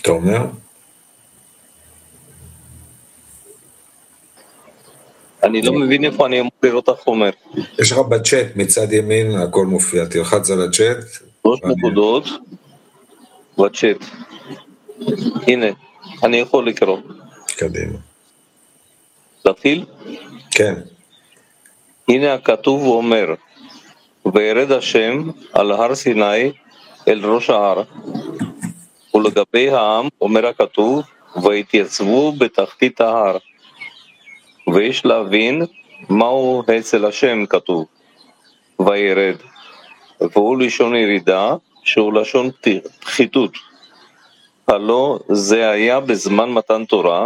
אתה אומר? אני לא מבין איפה אני אמור לראות החומר. יש לך בצ'אט מצד ימין, הכל מופיע, תלחץ על הצ'אט. 3 נקודות בצ'אט. הנה, אני יכול לקרוא. קדימה. להתחיל? כן. הנה הכתוב אומר, וירד השם על הר סיני אל ראש ההר, ולגבי העם אומר הכתוב, והתייצבו בתחתית ההר. ויש להבין מהו אצל השם כתוב, וירד, והוא לשון ירידה, שהוא לשון פחיתות. הלא זה היה בזמן מתן תורה,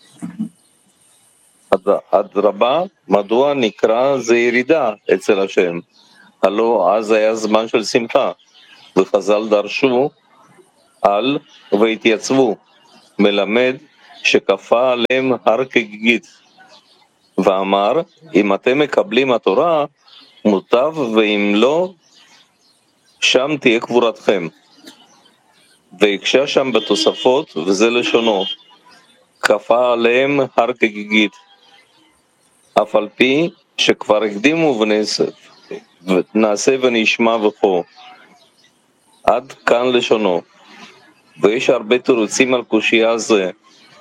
אדרבה, מדוע נקרא זה ירידה אצל השם? הלא אז היה זמן של שמחה, וחז"ל דרשו על והתייצבו, מלמד שכפה עליהם הר כגיגית, ואמר, אם אתם מקבלים התורה, מוטב, ואם לא, שם תהיה קבורתכם. והקשה שם בתוספות, וזה לשונו, כפה עליהם הר כגיגית, אף על פי שכבר הקדימו ונעשה ונשמע וכו. עד כאן לשונו. ויש הרבה תירוצים על קושייה זה,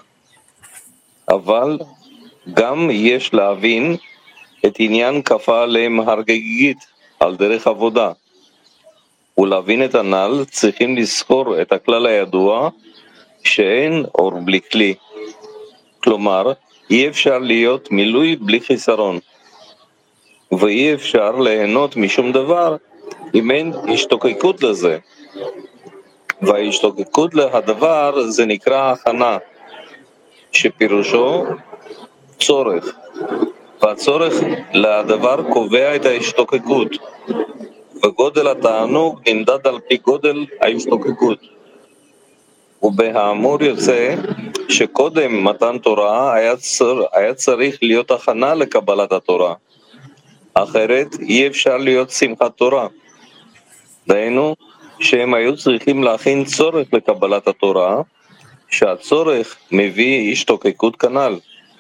אבל גם יש להבין את עניין כפה עליהם הר כגיגית על דרך עבודה. ולהבין את הנ"ל צריכים לזכור את הכלל הידוע שאין אור בלי כלי. כלומר, אי אפשר להיות מילוי בלי חיסרון, ואי אפשר ליהנות משום דבר אם אין השתוקקות לזה. וההשתוקקות להדבר זה נקרא הכנה, שפירושו צורך, והצורך להדבר קובע את ההשתוקקות, וגודל התענוג נמדד על פי גודל ההשתוקקות. ובהאמור יוצא שקודם מתן תורה היה צריך להיות הכנה לקבלת התורה, אחרת אי אפשר להיות שמחת תורה. דהיינו שהם היו צריכים להכין צורך לקבלת התורה, שהצורך מביא השתוקקות כנ"ל.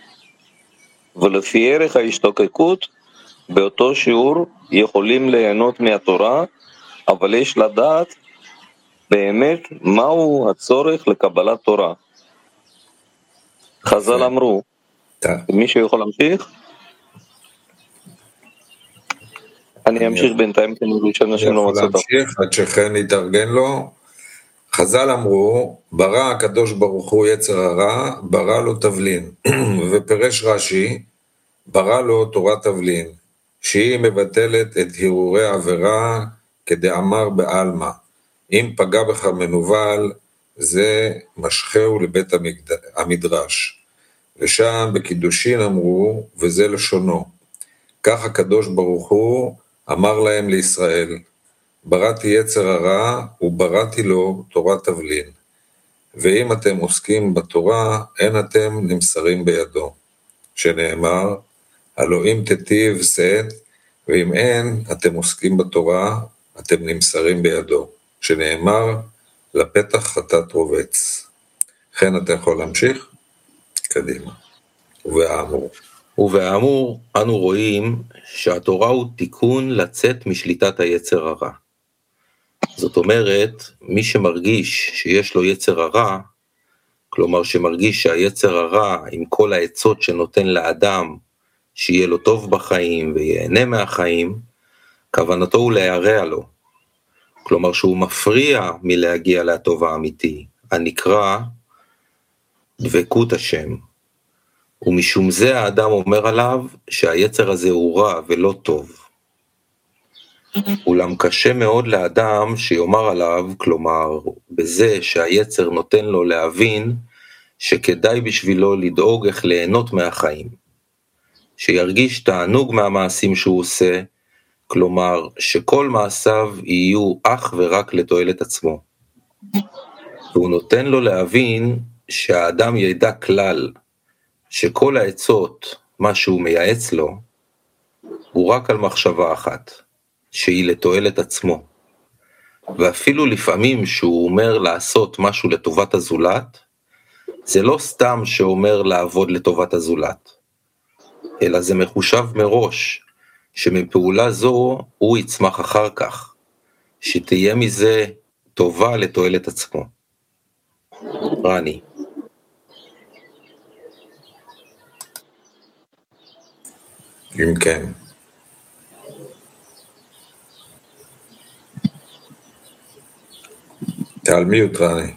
ולפי ערך ההשתוקקות, באותו שיעור יכולים ליהנות מהתורה, אבל יש לדעת באמת מהו הצורך לקבלת תורה. חז"ל אמרו, מישהו יכול להמשיך? אני אמשיך בינתיים, כי אני ראשון השם לא מצא אותו. להמשיך עד שכן יתארגן לו. חז"ל אמרו, ברא הקדוש ברוך הוא יצר הרע, ברא לו תבלין. ופרש רש"י, ברא לו תורת תבלין, שהיא מבטלת את הרהורי עבירה כדאמר בעלמא. אם פגע בך מנוול, זה משחהו לבית המדרש. ושם בקידושין אמרו, וזה לשונו. כך הקדוש ברוך הוא אמר להם לישראל, בראתי יצר הרע ובראתי לו תורת תבלין. ואם אתם עוסקים בתורה, אין אתם נמסרים בידו. שנאמר, הלא אם תטיב שאת, ואם אין, אתם עוסקים בתורה, אתם נמסרים בידו. שנאמר, לפתח חטאת רובץ. לכן אתה יכול להמשיך? קדימה. ובאמור אנו רואים שהתורה הוא תיקון לצאת משליטת היצר הרע. זאת אומרת, מי שמרגיש שיש לו יצר הרע, כלומר שמרגיש שהיצר הרע עם כל העצות שנותן לאדם, שיהיה לו טוב בחיים ויהנה מהחיים, כוונתו הוא להירע לו. כלומר שהוא מפריע מלהגיע לטוב האמיתי, הנקרא דבקות השם. ומשום זה האדם אומר עליו שהיצר הזה הוא רע ולא טוב. אולם קשה מאוד לאדם שיאמר עליו, כלומר בזה שהיצר נותן לו להבין שכדאי בשבילו לדאוג איך ליהנות מהחיים, שירגיש תענוג מהמעשים שהוא עושה, כלומר שכל מעשיו יהיו אך ורק לתועלת עצמו. והוא נותן לו להבין שהאדם ידע כלל, שכל העצות, מה שהוא מייעץ לו, הוא רק על מחשבה אחת, שהיא לתועלת עצמו. ואפילו לפעמים שהוא אומר לעשות משהו לטובת הזולת, זה לא סתם שאומר לעבוד לטובת הזולת, אלא זה מחושב מראש, שמפעולה זו הוא יצמח אחר כך, שתהיה מזה טובה לתועלת עצמו. רני. אם כן. תעל מיוט, רני.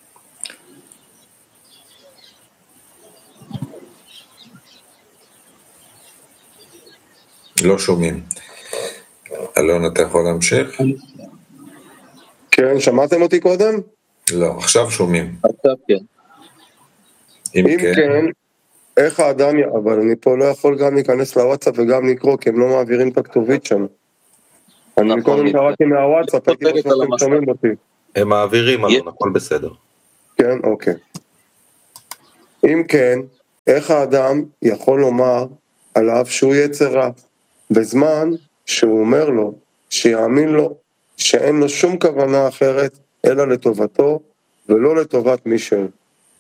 לא שומעים. אלון, אתה יכול להמשיך? כן, שמעתם אותי קודם? לא, עכשיו שומעים. עכשיו כן. אם כן, איך האדם, אבל אני פה לא יכול גם להיכנס לוואטסאפ וגם לקרוא, כי הם לא מעבירים את הכתובית שם. אני קודם קראתי מהוואטסאפ, הייתי בטוח שאתם שומעים אותי. הם מעבירים, אלון, הכל בסדר. כן, אוקיי. אם כן, איך האדם יכול לומר עליו שהוא יצר רע, בזמן שהוא אומר לו, שיאמין לו, שאין לו שום כוונה אחרת, אלא לטובתו, ולא לטובת מישהו.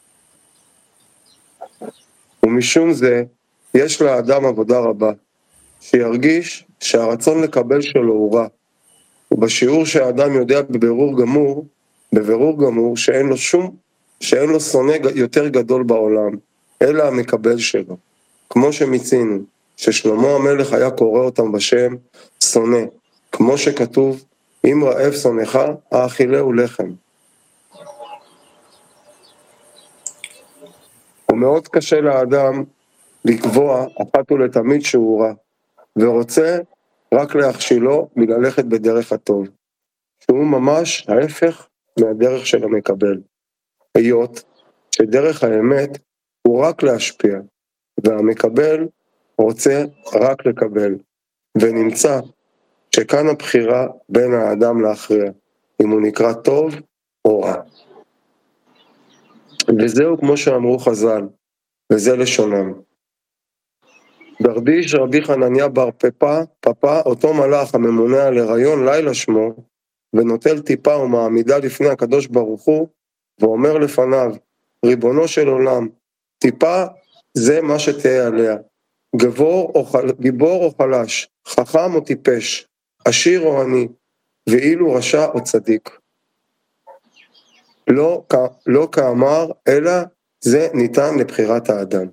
ומשום זה, יש לאדם עבודה רבה, שירגיש שהרצון לקבל שלו הוא רע, ובשיעור שהאדם יודע בבירור גמור שאין לו שונא יותר גדול בעולם, אלא המקבל שלו. כמו שמצינו, ששלמה המלך היה קורא אותם בשם שונא, כמו שכתוב, אם רעב שונאך, האכילהו לחם. ומאוד קשה לאדם לקבוע אחת ולתמיד שהוא רע, ורוצה רק להכשילו מללכת בדרך הטוב, שהוא ממש ההפך מהדרך של המקבל. היות שדרך האמת הוא רק להשפיע, והמקבל רוצה רק לקבל, ונמצא שכאן הבחירה בין האדם להכריע, אם הוא נקרא טוב או רע. וזהו כמו שאמרו חז"ל, וזה לשונם. דרדיש רבי חנניה בר פפה, אותו מלאך הממונה על הריון לילה שמו, ונוטל טיפה ומעמידה לפני הקדוש ברוך הוא, ואומר לפניו, ריבונו של עולם, טיפה זה מה שתהיה עליה, גיבור או חלש, חכם או טיפש, עשיר או עני, ואילו רשע או צדיק. לא כאמר, אלא זה ניתן לבחירת האדם.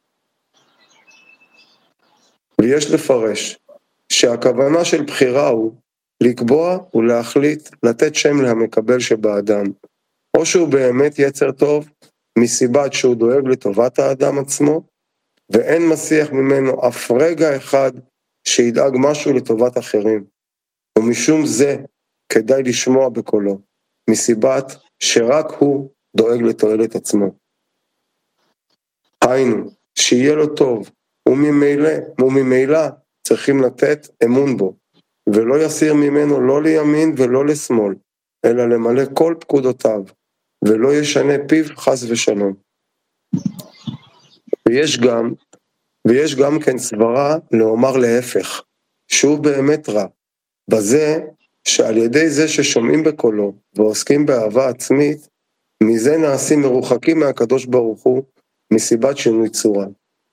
ויש לפרש שהכוונה של בחירה הוא לקבוע ולהחליט לתת שם למקבל שבאדם, או שהוא באמת יצר טוב מסיבת שהוא דואג לטובת האדם עצמו, ואין מסיח ממנו אף רגע אחד שידאג משהו לטובת אחרים, ומשום זה כדאי לשמוע בקולו, מסיבת שרק הוא דואג לתועלת עצמו. היינו, שיהיה לו טוב, וממילא צריכים לתת אמון בו, ולא יסיר ממנו לא לימין ולא לשמאל, אלא למלא כל פקודותיו, ולא ישנה פיו חס ושלום. ויש גם כן סברה לאומר להפך, שהוא באמת רע, בזה שעל ידי זה ששומעים בקולו ועוסקים באהבה עצמית, מזה נעשים מרוחקים מהקדוש ברוך הוא מסיבת שינוי צורה.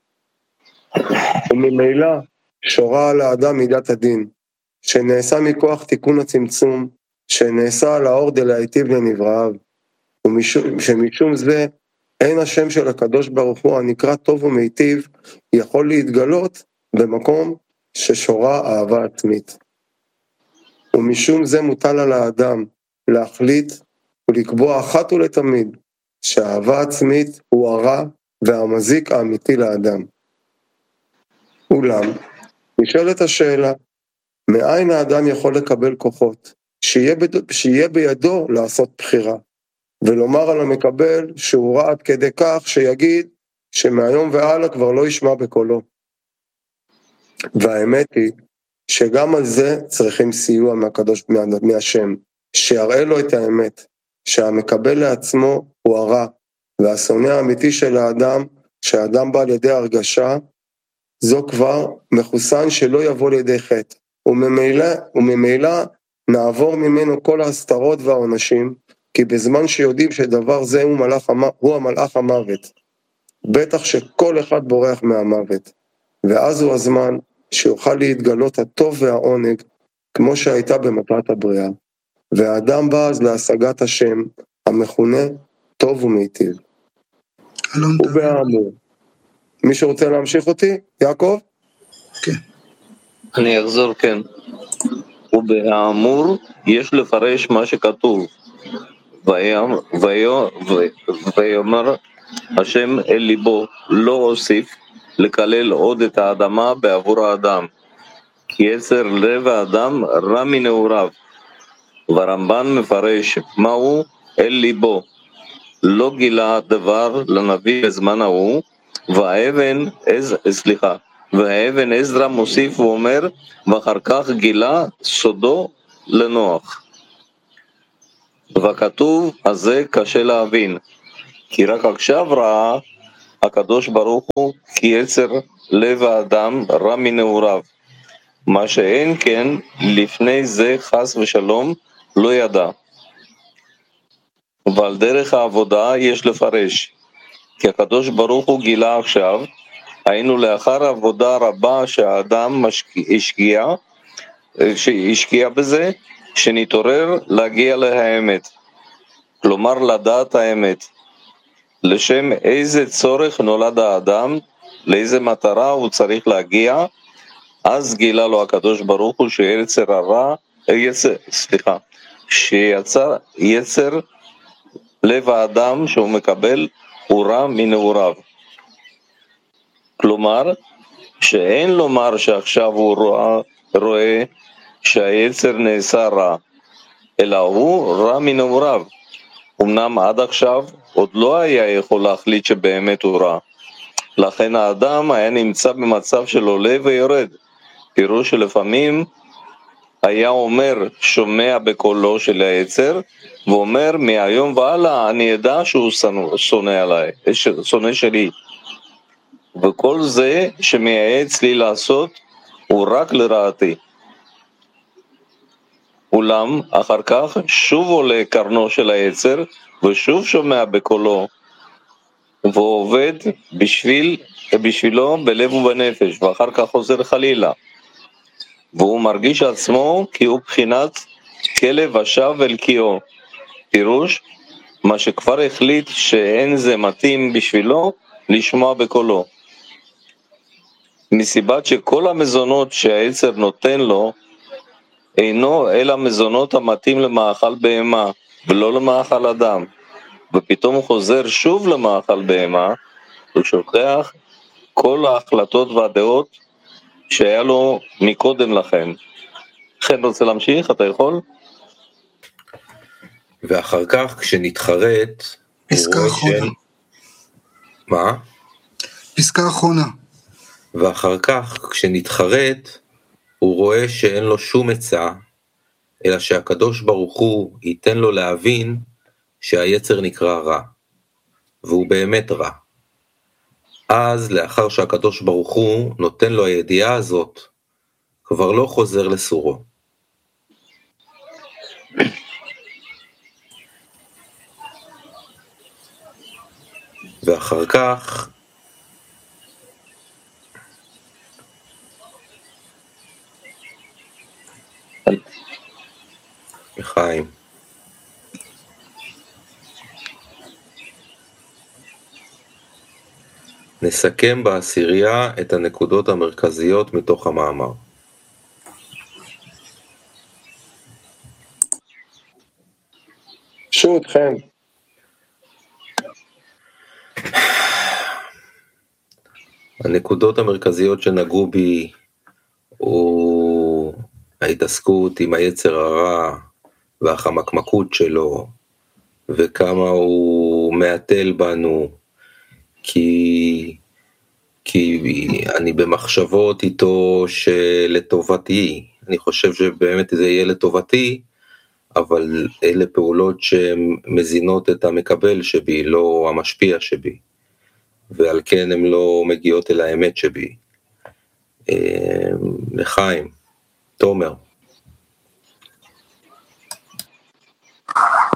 וממילא שורה על האדם מידת הדין, שנעשה מכוח תיקון הצמצום, שנעשה על האור דלהיטיב לנבראיו, ומשום זה אין השם של הקדוש ברוך הוא הנקרא טוב ומיטיב יכול להתגלות במקום ששורה אהבה עצמית. ומשום זה מוטל על האדם להחליט ולקבוע אחת ולתמיד שהאהבה עצמית הוא הרע והמזיק האמיתי לאדם. אולם נשאלת השאלה, מאין האדם יכול לקבל כוחות שיהיה בידו לעשות בחירה, ולומר על המקבל שהוא רע עד כדי כך שיגיד שמהיום והלאה כבר לא ישמע בקולו. והאמת היא שגם על זה צריכים סיוע מהשם, שיראה לו את האמת, שהמקבל לעצמו הוא הרע, והשונא האמיתי של האדם, שהאדם בא לידי הרגשה, זו כבר מחוסן שלא יבוא לידי חטא, וממילא נעבור ממנו כל ההסתרות והעונשים, כי בזמן שיודעים שדבר זה הוא המלאך המוות, בטח שכל אחד בורח מהמוות, ואז הוא הזמן שיוכל להתגלות הטוב והעונג, כמו שהייתה במטרת הבריאה, והאדם בא אז להשגת השם, המכונה טוב ומיטיב. ובאמור. מי שרוצה להמשיך אותי? יעקב? כן. אני אחזור, כן. ובאמור יש לפרש מה שכתוב, ויאמר השם אל ליבו, לא אוסיף לקלל עוד את האדמה בעבור האדם, כי יצר לב האדם רע מנעוריו. והרמב"ן מפרש מהו אל ליבו, לא גילה דבר לנביא בזמן ההוא, והאבן עזרא מוסיף ואומר, ואחר כך גילה סודו לנוח. והכתוב הזה קשה להבין, כי רק עכשיו ראה הקדוש ברוך הוא כי יצר לב האדם רע מנעוריו, מה שאין כן לפני זה חס ושלום לא ידע. ועל דרך העבודה יש לפרש, כי הקדוש ברוך הוא גילה עכשיו, היינו לאחר עבודה רבה שהאדם השקיע בזה, שנתעורר להגיע להאמת, כלומר לדעת האמת, לשם איזה צורך נולד האדם, לאיזה מטרה הוא צריך להגיע, אז גילה לו הקדוש ברוך הוא שיצר יצר לב האדם שהוא מקבל הוא רע מנעוריו. כלומר, שאין לומר שעכשיו הוא רואה שהיצר נעשה רע, אלא הוא רע מנעוריו. אמנם עד עכשיו עוד לא היה יכול להחליט שבאמת הוא רע. לכן האדם היה נמצא במצב של עולה ויורד. פירוש שלפעמים היה אומר, שומע בקולו של היצר, ואומר, מהיום והלאה אני אדע שהוא שונא שלי. וכל זה שמייעץ לי לעשות הוא רק לרעתי. אולם אחר כך שוב עולה קרנו של היצר ושוב שומע בקולו והוא עובד בשבילו בלב ובנפש, ואחר כך חוזר חלילה, והוא מרגיש עצמו כי הוא בחינת כלב השב אל קיאו. פירוש, מה שכבר החליט שאין זה מתאים בשבילו לשמוע בקולו, מסיבת שכל המזונות שהיצר נותן לו אינו אלא מזונות המתאים למאכל בהמה ולא למאכל אדם, ופתאום הוא חוזר שוב למאכל בהמה, הוא שוכח כל ההחלטות והדעות שהיה לו מקודם לכן. לכן רוצה להמשיך? אתה יכול? ואחר כך כשנתחרט, פסקה אחרונה. מה? פסקה אחרונה. ואחר כך כשנתחרט, הוא רואה שאין לו שום עצה, אלא שהקדוש ברוך הוא ייתן לו להבין שהיצר נקרא רע, והוא באמת רע. אז לאחר שהקדוש ברוך הוא נותן לו הידיעה הזאת, כבר לא חוזר לסורו. ואחר כך לחיים. נסכם בעשירייה את הנקודות המרכזיות מתוך המאמר. שוט, חן. הנקודות המרכזיות שנגעו בי הוא ההתעסקות עם היצר הרע והחמקמקות שלו, וכמה הוא מעטל בנו, כי אני במחשבות איתו שלטובתי, אני חושב שבאמת זה יהיה לטובתי, אבל אלה פעולות שמזינות את המקבל שבי, לא המשפיע שבי, ועל כן הן לא מגיעות אל האמת שבי. לחיים, תומר.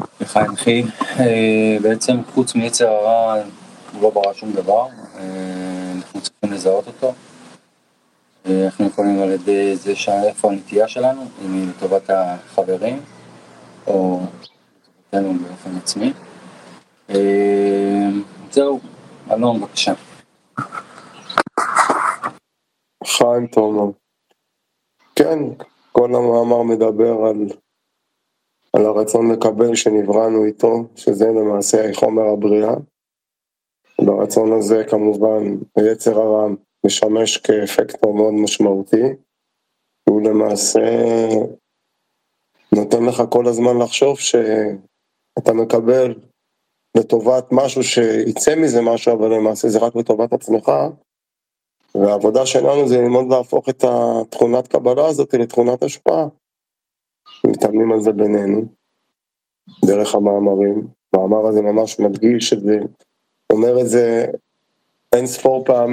לחיים אחי, בעצם חוץ מיצר הרע הוא לא ברא שום דבר, אנחנו צריכים לזהות אותו. אנחנו יכולים על ידי זה איפה הנטייה שלנו, אם היא לטובת החברים או לטובתנו באופן עצמי. זהו, אלון בבקשה. חיים תומר. כן, כל המאמר מדבר על הרצון לקבל שנבראנו איתו, שזה למעשה חומר הבריאה. ברצון הזה כמובן היצר הרע משמש כאפקטור מאוד משמעותי, הוא למעשה נותן לך כל הזמן לחשוב שאתה מקבל לטובת משהו שיצא מזה משהו, אבל למעשה זה רק לטובת עצמך, והעבודה שלנו זה ללמוד להפוך את התכונת קבלה הזאת לתכונת השפעה. מתאמנים על זה בינינו, דרך המאמרים. המאמר הזה ממש מדגיש את זה, אומר את זה אין ספור פעמים.